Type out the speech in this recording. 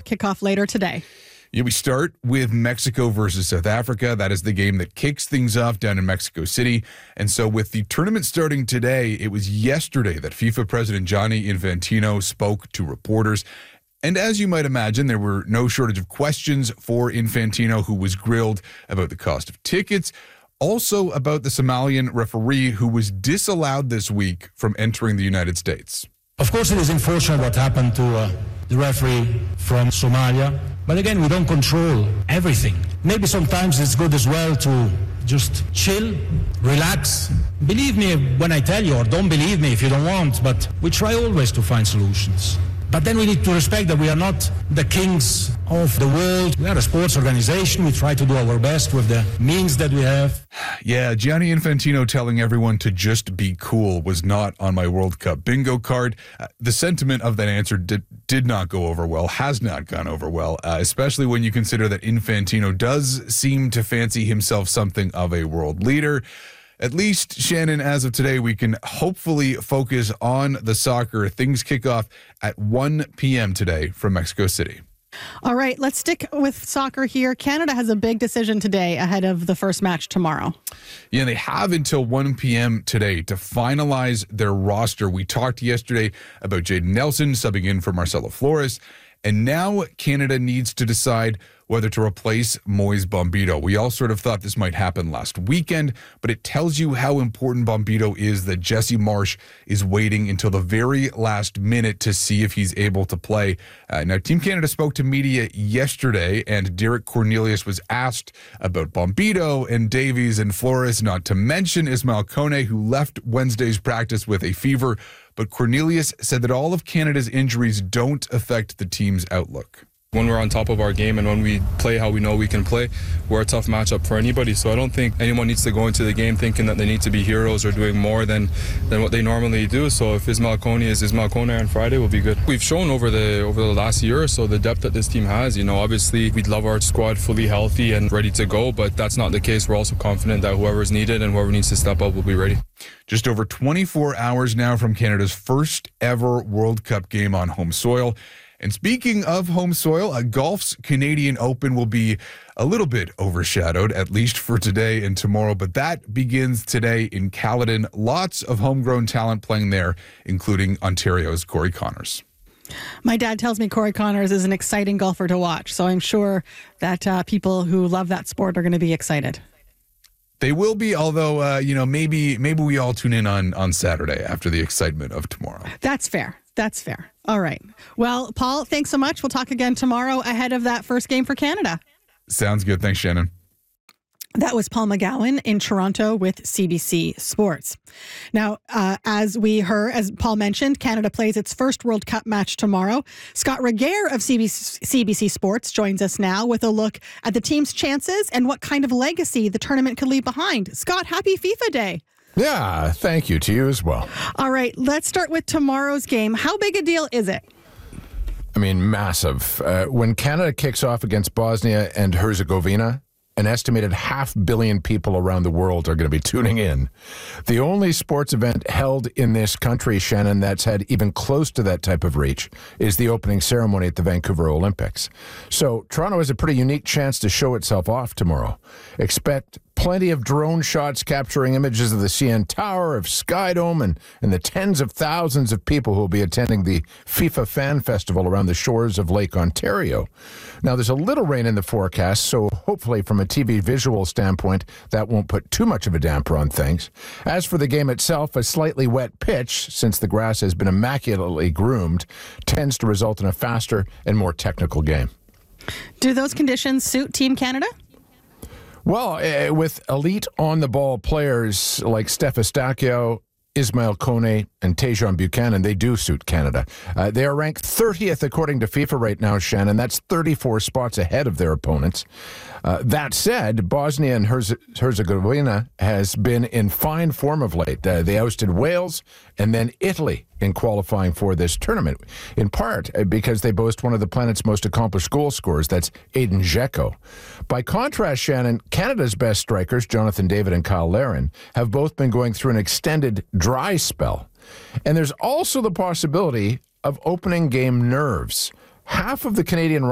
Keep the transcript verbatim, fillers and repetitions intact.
Cup kickoff later today. Yeah, we start with Mexico versus South Africa. That is the game that kicks things off down in Mexico City. And so with the tournament starting today, it was yesterday that FIFA President Gianni Infantino spoke to reporters. And as you might imagine, there were no shortage of questions for Infantino, who was grilled about the cost of tickets, also about the Somalian referee who was disallowed this week from entering the United States. Of course, it is unfortunate what happened to uh, the referee from Somalia. But again, we don't control everything. Maybe sometimes it's good as well to just chill, relax. Believe me when I tell you, or don't believe me if you don't want, but we try always to find solutions. But then we need to respect that we are not the kings of the world. We are a sports organization. We try to do our best with the means that we have. Yeah, Gianni Infantino telling everyone to just be cool was not on my World Cup bingo card. Uh, the sentiment of that answer did, did not go over well, has not gone over well, uh, especially when you consider that Infantino does seem to fancy himself something of a world leader. At least, Shannon, as of today, we can hopefully focus on the soccer. Things kick off at one p.m. today from Mexico City. All right, let's stick with soccer here. Canada has a big decision today ahead of the first match tomorrow. Yeah, they have until one p.m. today to finalize their roster. We talked yesterday about Jayden Nelson subbing in for Marcelo Flores, and now Canada needs to decide whether to replace Moise Bombito. We all sort of thought this might happen last weekend, but it tells you how important Bombito is that Jesse Marsch is waiting until the very last minute to see if he's able to play. Uh, now, Team Canada spoke to media yesterday, and Derek Cornelius was asked about Bombito and Davies and Flores, not to mention Ismail Kone, who left Wednesday's practice with a fever. But Cornelius said that all of Canada's injuries don't affect the team's outlook. When we're on top of our game and when we play how we know we can play, we're a tough matchup for anybody. So I don't think anyone needs to go into the game thinking that they need to be heroes or doing more than, than what they normally do. So if Ismail Kone is Ismail Kone on Friday, we'll be good. We've shown over the over the last year or so the depth that this team has. You know, obviously we'd love our squad fully healthy and ready to go, but that's not the case. We're also confident that whoever's needed and whoever needs to step up will be ready. Just over twenty-four hours now from Canada's first ever World Cup game on home soil. And speaking of home soil, uh, golf's Canadian Open will be a little bit overshadowed, at least for today and tomorrow. But that begins today in Caledon. Lots of homegrown talent playing there, including Ontario's Corey Connors. My dad tells me Corey Connors is an exciting golfer to watch. So I'm sure that uh, people who love that sport are going to be excited. They will be, although, uh, you know, maybe maybe we all tune in on, on Saturday after the excitement of tomorrow. That's fair. That's fair. All right. Well, Paul, thanks so much. We'll talk again tomorrow ahead of that first game for Canada. Sounds good. Thanks, Shannon. That was Paul McGowan in Toronto with C B C Sports. Now, uh, as we heard, as Paul mentioned, Canada plays its first World Cup match tomorrow. Scott Regehr of C B C, C B C Sports joins us now with a look at the team's chances and what kind of legacy the tournament could leave behind. Scott, happy FIFA Day. Yeah, thank you to you as well. All right, let's start with tomorrow's game. How big a deal is it? I mean, massive. Uh, when Canada kicks off against Bosnia and Herzegovina, an estimated half billion people around the world are going to be tuning in. The only sports event held in this country, Shannon, that's had even close to that type of reach is the opening ceremony at the Vancouver Olympics. So Toronto has a pretty unique chance to show itself off tomorrow. Expect plenty of drone shots capturing images of the C N Tower, of Skydome, and, and the tens of thousands of people who will be attending the FIFA Fan Festival around the shores of Lake Ontario. Now, there's a little rain in the forecast, so hopefully from a T V visual standpoint, that won't put too much of a damper on things. As for the game itself, a slightly wet pitch, since the grass has been immaculately groomed, tends to result in a faster and more technical game. Do those conditions suit Team Canada? Well, uh, with elite on-the-ball players like Steph Eustaquio, Ismail Kone, and Tajon Buchanan, they do suit Canada. Uh, they are ranked thirtieth according to FIFA right now, Shannon. That's thirty-four spots ahead of their opponents. Uh, that said, Bosnia and Herze- Herzegovina has been in fine form of late. Uh, they ousted Wales and then Italy in qualifying for this tournament, in part because they boast one of the planet's most accomplished goal scorers. That's Edin Dzeko. By contrast, Shannon, Canada's best strikers, Jonathan David and Kyle Larin, have both been going through an extended dry spell. And there's also the possibility of opening game nerves. Half of the Canadian